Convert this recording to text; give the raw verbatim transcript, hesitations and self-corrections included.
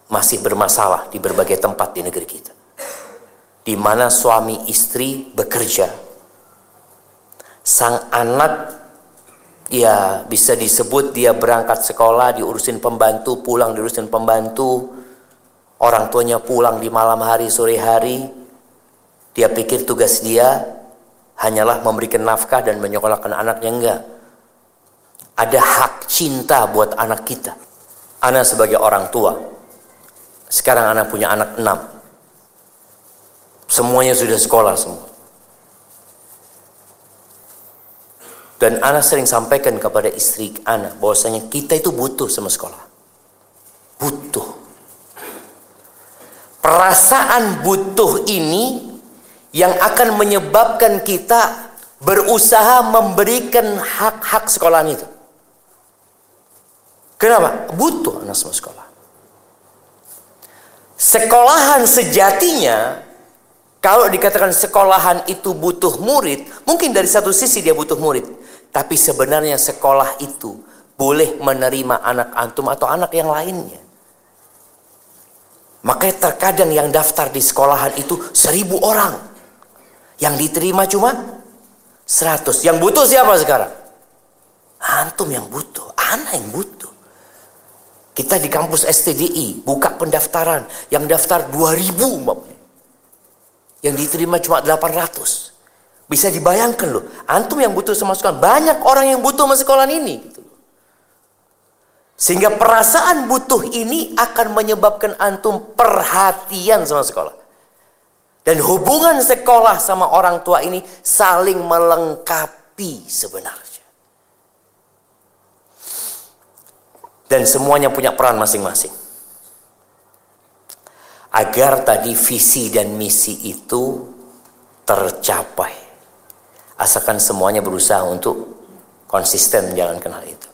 masih bermasalah di berbagai tempat di negeri kita, di mana suami istri bekerja, sang anak ya bisa disebut dia berangkat sekolah diurusin pembantu, pulang diurusin pembantu, orang tuanya pulang di malam hari sore hari, dia pikir tugas dia hanyalah memberikan nafkah dan menyekolahkan anaknya. Enggak, ada hak cinta buat anak kita. Ana sebagai orang tua, sekarang Ana punya anak enam, semuanya sudah sekolah semua. Dan Ana sering sampaikan kepada istri Ana bahwasanya kita itu butuh sama sekolah. Butuh. Perasaan butuh ini yang akan menyebabkan kita berusaha memberikan hak-hak sekolahan itu. Kenapa? Butuh anak sama sekolah. Sekolahan sejatinya, kalau dikatakan sekolahan itu butuh murid, mungkin dari satu sisi dia butuh murid. Tapi sebenarnya sekolah itu boleh menerima anak antum atau anak yang lainnya. Makanya terkadang yang daftar di sekolahan itu seribu orang. Yang diterima cuma seratus. Yang butuh siapa sekarang? Antum yang butuh, anak yang butuh. Kita di kampus S T D I buka pendaftaran, yang daftar dua ribu, yang diterima cuma delapan ratus. Bisa dibayangkan loh, antum yang butuh sama sekolah, banyak orang yang butuh sama sekolah ini gitu. Sehingga perasaan butuh ini akan menyebabkan antum perhatian sama sekolah. Dan hubungan sekolah sama orang tua ini saling melengkapi sebenarnya. Dan semuanya punya peran masing-masing. Agar tadi visi dan misi itu tercapai. Asalkan semuanya berusaha untuk konsisten menjalankan hal itu.